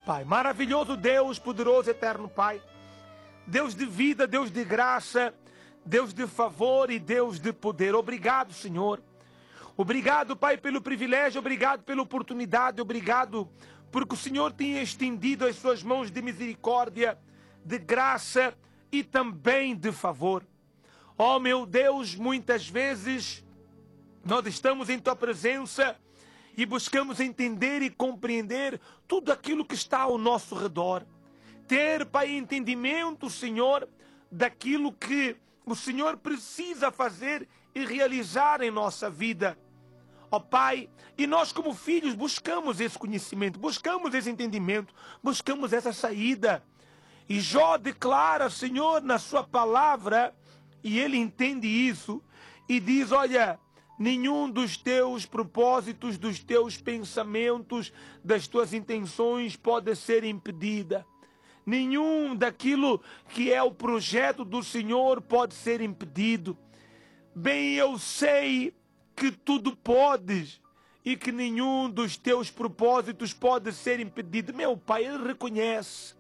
Pai. Maravilhoso Deus, poderoso, eterno Pai. Deus de vida, Deus de graça, Deus de favor e Deus de poder. Obrigado, Senhor. Obrigado, Pai, pelo privilégio, obrigado pela oportunidade, obrigado porque o Senhor tem estendido as suas mãos de misericórdia, de graça e também de favor. Oh, meu Deus, muitas vezes nós estamos em Tua presença e buscamos entender e compreender tudo aquilo que está ao nosso redor. Ter, Pai, entendimento, Senhor, daquilo que o Senhor precisa fazer e realizar em nossa vida. Ó Pai, e nós como filhos buscamos esse conhecimento, buscamos esse entendimento, buscamos essa saída. E Jó declara, Senhor, na sua palavra, e ele entende isso, e diz, olha, nenhum dos teus propósitos, dos teus pensamentos, das tuas intenções pode ser impedida. Nenhum daquilo que é o projeto do Senhor pode ser impedido. Bem, eu sei que tudo podes e que nenhum dos teus propósitos pode ser impedido. Meu Pai, Ele reconhece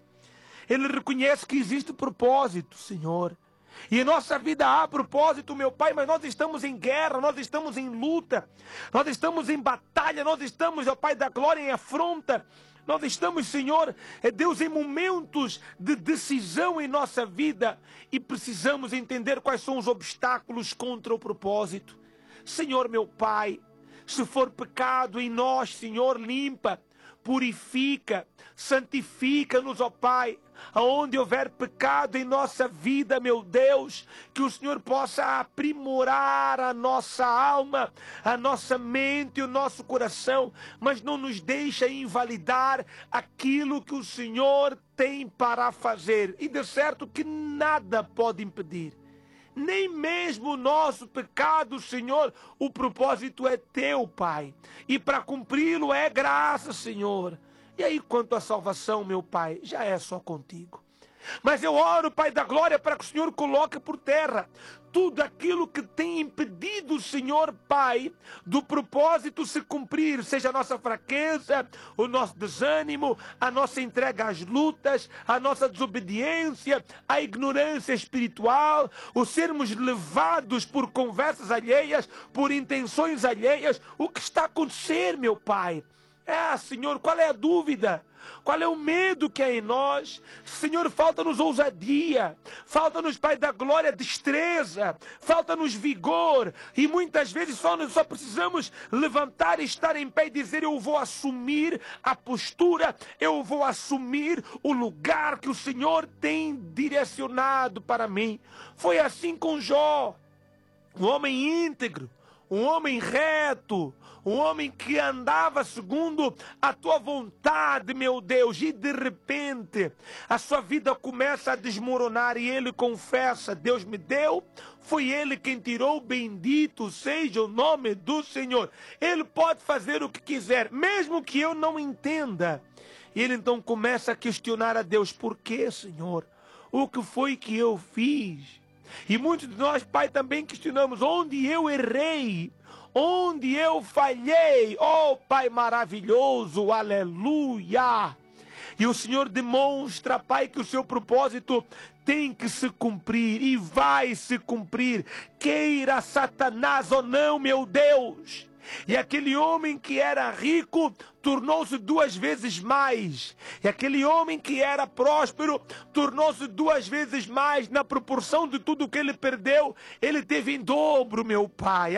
que existe propósito, Senhor. E em nossa vida há propósito, meu Pai, mas nós estamos em guerra, nós estamos em luta, nós estamos em batalha, nós estamos, ó Pai da glória, em afronta. Nós estamos, Senhor, Deus, em momentos de decisão em nossa vida e precisamos entender quais são os obstáculos contra o propósito. Senhor, meu Pai, se for pecado em nós, Senhor, limpa, purifica, santifica-nos, ó Pai. Aonde houver pecado em nossa vida, meu Deus, que o Senhor possa aprimorar a nossa alma, a nossa mente e o nosso coração, mas não nos deixa invalidar aquilo que o Senhor tem para fazer. E de certo que nada pode impedir. Nem mesmo o nosso pecado, Senhor, o propósito é Teu, Pai. E para cumpri-lo é graça, Senhor. E aí, quanto à salvação, meu Pai, já é só contigo. Mas eu oro, Pai da glória, para que o Senhor coloque por terra tudo aquilo que tem impedido, Senhor Pai, do propósito se cumprir, seja a nossa fraqueza, o nosso desânimo, a nossa entrega às lutas, a nossa desobediência, a ignorância espiritual, o sermos levados por conversas alheias, por intenções alheias. O que está a acontecer, meu Pai? Senhor, qual é a dúvida? Qual é o medo que há em nós? Senhor, falta-nos ousadia, falta-nos, Pai da glória, destreza, falta-nos vigor, e muitas vezes só precisamos levantar e estar em pé e dizer, eu vou assumir a postura, eu vou assumir o lugar que o Senhor tem direcionado para mim. Foi assim com Jó, um homem íntegro, um homem reto, um homem que andava segundo a tua vontade, meu Deus, e de repente a sua vida começa a desmoronar e ele confessa, Deus me deu, foi Ele quem tirou, bendito seja o nome do Senhor. Ele pode fazer o que quiser, mesmo que eu não entenda. E ele então começa a questionar a Deus, por que, Senhor? O que foi que eu fiz? E muitos de nós, Pai, também questionamos, onde eu errei? Onde eu falhei? Oh, Pai maravilhoso, aleluia! E o Senhor demonstra, Pai, que o seu propósito tem que se cumprir e vai se cumprir, queira Satanás ou não, meu Deus. E aquele homem que era rico tornou-se 2 vezes mais. E aquele homem que era próspero tornou-se 2 vezes mais. Na proporção de tudo que ele perdeu, ele teve em dobro, meu Pai.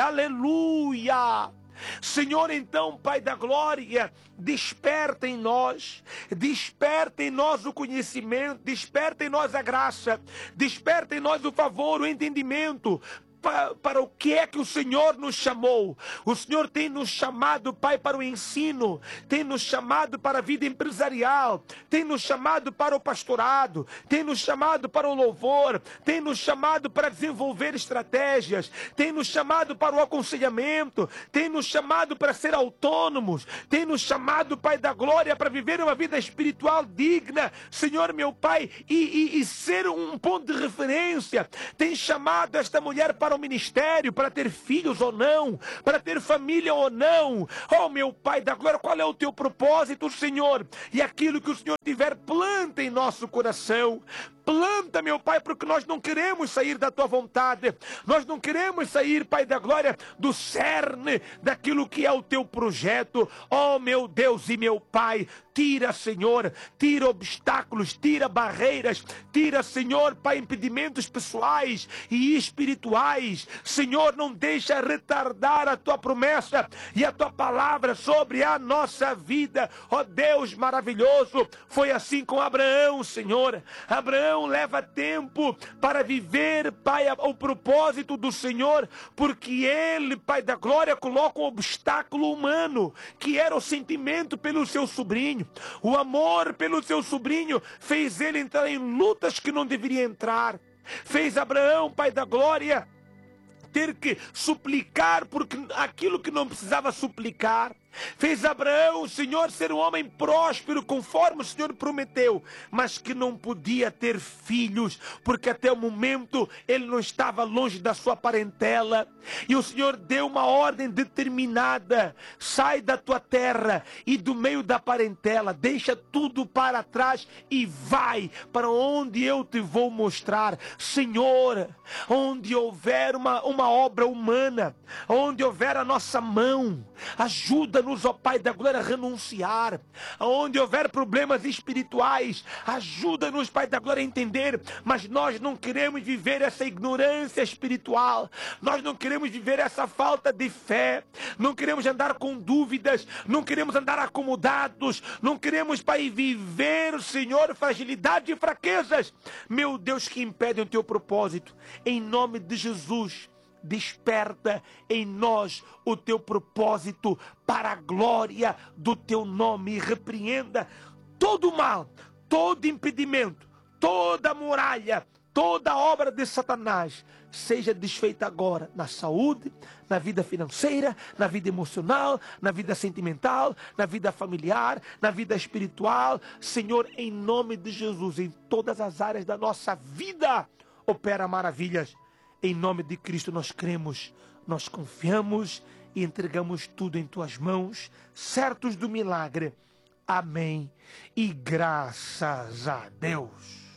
Aleluia! Senhor, então, Pai da glória, desperta em nós o conhecimento, desperta em nós a graça, desperta em nós o favor, o entendimento, para o que é que o Senhor nos chamou. O Senhor tem nos chamado, Pai, para o ensino, tem nos chamado para a vida empresarial, tem nos chamado para o pastorado, tem nos chamado para o louvor, tem nos chamado para desenvolver estratégias, tem nos chamado para o aconselhamento, tem nos chamado para ser autônomos, tem nos chamado, Pai da glória, para viver uma vida espiritual digna, Senhor meu Pai, e ser um ponto de referência. Tem chamado esta mulher para para o ministério, para ter filhos ou não, para ter família ou não. Oh, meu Pai da glória, qual é o teu propósito, Senhor? E aquilo que o Senhor tiver, planta em nosso coração. Planta, meu Pai, porque nós não queremos sair da tua vontade. Nós não queremos sair, Pai da glória, do cerne daquilo que é o teu projeto. Oh, meu Deus e meu Pai, tira, Senhor, tira obstáculos, tira barreiras, tira, Senhor, Pai, impedimentos pessoais e espirituais. Senhor, não deixa retardar a tua promessa e a tua palavra sobre a nossa vida. Oh, Deus maravilhoso, foi assim com Abraão, Senhor. Abraão leva tempo para viver, Pai, o propósito do Senhor, porque ele, Pai da glória, coloca um obstáculo humano, que era o sentimento pelo seu sobrinho. O amor pelo seu sobrinho fez ele entrar em lutas que não deveria entrar. Fez Abraão, Pai da glória, ter que suplicar porque aquilo que não precisava suplicar. Fez Abraão, o Senhor, ser um homem próspero, conforme o Senhor prometeu, mas que não podia ter filhos, porque até o momento ele não estava longe da sua parentela. E o Senhor deu uma ordem determinada: sai da tua terra e do meio da parentela, deixa tudo para trás e vai para onde eu te vou mostrar. Senhor, onde houver uma obra humana, onde houver a nossa mão, ajuda-nos, ó Pai da glória, a renunciar. Onde houver problemas espirituais, ajuda-nos, Pai da glória, a entender. Mas nós não queremos viver essa ignorância espiritual. Nós não queremos viver essa falta de fé. Não queremos andar com dúvidas. Não queremos andar acomodados. Não queremos, Pai, viver, Senhor, fragilidade e fraquezas, meu Deus, que impedem o teu propósito. Em nome de Jesus, desperta em nós o teu propósito para a glória do teu nome, e repreenda todo o mal, todo impedimento, toda muralha, toda obra de Satanás seja desfeita agora na saúde, na vida financeira, na vida emocional, na vida sentimental, na vida familiar, na vida espiritual. Senhor, em nome de Jesus, em todas as áreas da nossa vida, opera maravilhas. Em nome de Cristo nós cremos, nós confiamos e entregamos tudo em tuas mãos, certos do milagre. Amém. E graças a Deus.